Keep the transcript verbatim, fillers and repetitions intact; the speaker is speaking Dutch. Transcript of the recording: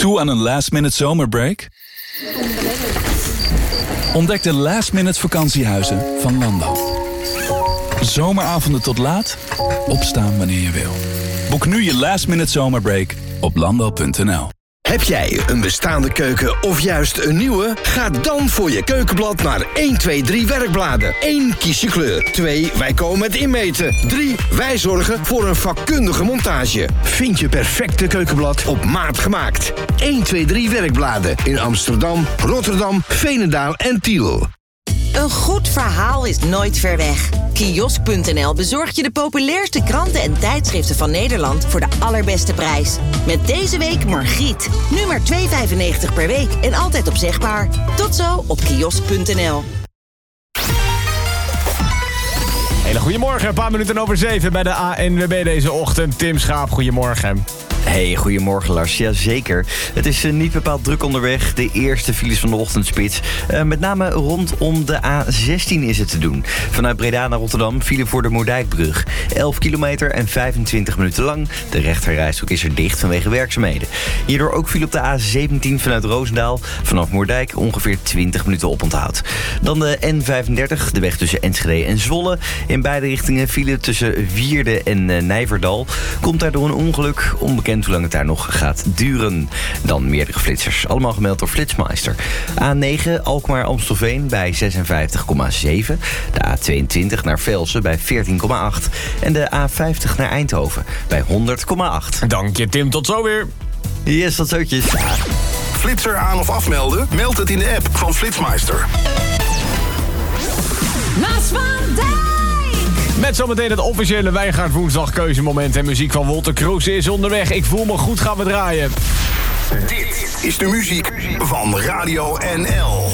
Toe aan een last-minute zomerbreak? Ontdek de last-minute vakantiehuizen van Lando. Zomeravonden tot laat, opstaan wanneer je wil. Boek nu je last-minute zomerbreak op lando punt n l. Heb jij een bestaande keuken of juist een nieuwe? Ga dan voor je keukenblad naar één, twee, drie werkbladen. één. Kies je kleur. twee. Wij komen met inmeten. drie. Wij zorgen voor een vakkundige montage. Vind je perfecte keukenblad op maat gemaakt. één, twee, drie werkbladen in Amsterdam, Rotterdam, Veenendaal en Tiel. Een goed verhaal is nooit ver weg. Kiosk punt n l bezorgt je de populairste kranten en tijdschriften van Nederland voor de allerbeste prijs. Met deze week Margriet. Nu maar twee vijfennegentig per week en altijd opzegbaar. Tot zo op kiosk punt n l. Hele goedemorgen, een paar minuten over zeven bij de A N W B deze ochtend. Tim Schaap, goedemorgen. Hey, goedemorgen Lars. Jazeker. Het is uh, niet bepaald druk onderweg. De eerste files van de ochtendspits. Uh, met name rondom de A zestien is het te doen. Vanuit Breda naar Rotterdam file voor de Moerdijkbrug. elf kilometer en vijfentwintig minuten lang. De rechterrijstrook is er dicht vanwege werkzaamheden. Hierdoor ook file op de A zeventien vanuit Roosendaal. Vanaf Moerdijk ongeveer twintig minuten oponthoud. Dan de N vijfendertig, de weg tussen Enschede en Zwolle. In beide richtingen file tussen Wierde en uh, Nijverdal. Komt daardoor een ongeluk. Onbekend hoe lang het daar nog gaat duren. Dan meerdere flitsers. Allemaal gemeld door Flitsmeister. A negen Alkmaar-Amstelveen bij zesenvijftig komma zeven. De A tweeëntwintig naar Velsen bij veertien komma acht. En de A vijftig naar Eindhoven bij honderd komma acht. Dank je Tim, tot zo weer. Yes, tot zootjes. Flitser aan of afmelden? Meld het in de app van Flitsmeister. Maas van Dijk! Met zometeen het officiële Wijngaard woensdag keuzemoment en muziek van Wolter Kroes is onderweg. Ik voel me goed, gaan we draaien. Dit is de muziek van Radio N L.